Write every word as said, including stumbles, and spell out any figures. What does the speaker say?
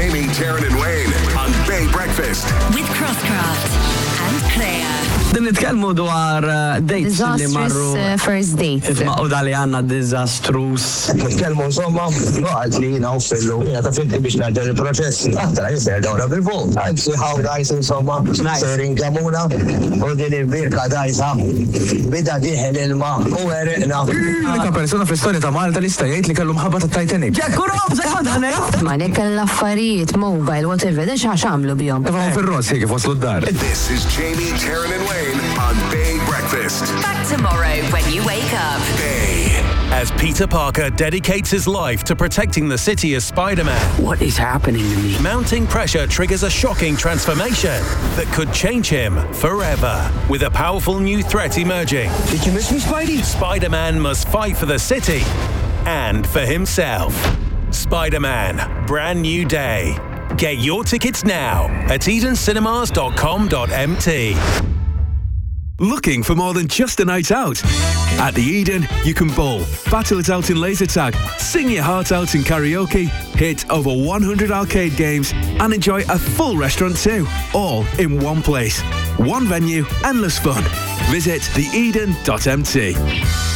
Jamie, Taryn and Wayne on Bay Breakfast. With Crosscraft and Claire. Din nitkellmu dwar dates li marru. Disastrous first date. Maqda li għanna disastrous. Nitkellmu insomma, noqgħod li jiena u fillu. Jiena ta' finti biex nagħder il-proċess. Aħtar jisir dawra bil-fuq. See how guys insomma serin kamuna u din il-birka dajsa. Bida diħel ilma u għeriqna. L'unika persona fl-istorja ta' Malta li sta jgħid li kellu mħabba ta' Titanic. Ġekku rob, zaħħadħana. Ma li kell affarijiet, mobile, whatever, da xax għamlu bjom. Tafam fil-rossi kif waslu d-dar. This is Jamie, Taryn and Wayne on Bay Breakfast. Back tomorrow when you wake up. Bay. As Peter Parker dedicates his life to protecting the city as Spider-Man, What is happening to me? mounting pressure triggers a shocking transformation that could change him forever. With a powerful new threat emerging, Did you miss me, Spidey? Spider-Man must fight for the city and for himself. Spider-Man, Brand New Day. Get your tickets now at eden cinemas dot com dot m t. Looking for more than just a night out? At the Eden, you can bowl, battle it out in laser tag, sing your heart out in karaoke, hit over one hundred arcade games, and enjoy a full restaurant too, all in one place. One venue, endless fun. Visit the eden dot m t.